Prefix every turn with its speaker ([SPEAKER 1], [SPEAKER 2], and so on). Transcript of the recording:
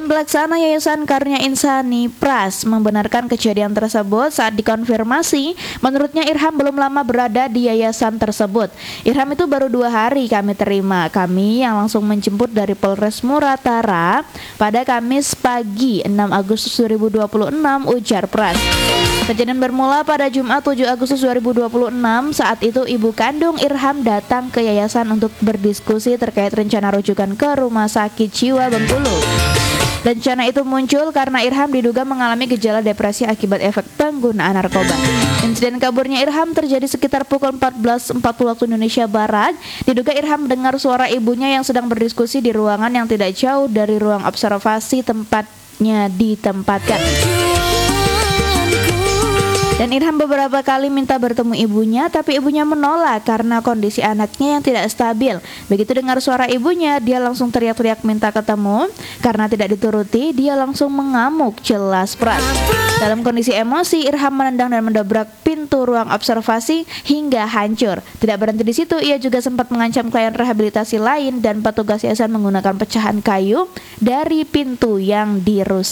[SPEAKER 1] Tim pelaksana Yayasan Karya Insani Pras membenarkan kejadian tersebut saat dikonfirmasi. Menurutnya Irham belum lama berada di yayasan tersebut. Irham itu baru 2 hari kami terima. Kami yang langsung menjemput dari Polres Muratara pada Kamis pagi 6 Agustus 2026, ujar Pras. Kejadian bermula pada Jumat 7 Agustus 2026. Saat itu ibu kandung Irham datang ke yayasan untuk berdiskusi terkait rencana rujukan ke Rumah Sakit Jiwa Bengkulu. Rencana itu muncul karena Irham diduga mengalami gejala depresi akibat efek penggunaan narkoba. Insiden kaburnya Irham terjadi sekitar pukul 14.40 waktu Indonesia Barat. Diduga Irham mendengar suara ibunya yang sedang berdiskusi di ruangan yang tidak jauh dari ruang observasi tempatnya ditempatkan. Dan Irham beberapa kali minta bertemu ibunya, tapi ibunya menolak karena kondisi anaknya yang tidak stabil. Begitu dengar suara ibunya, dia langsung teriak-teriak minta ketemu. Karena tidak dituruti, dia langsung mengamuk, jelas Pras. Dalam kondisi emosi, Irham menendang dan mendobrak pintu ruang observasi hingga hancur. Tidak berhenti di situ, ia juga sempat mengancam klien rehabilitasi lain dan petugas yayasan menggunakan pecahan kayu dari pintu yang dirusak.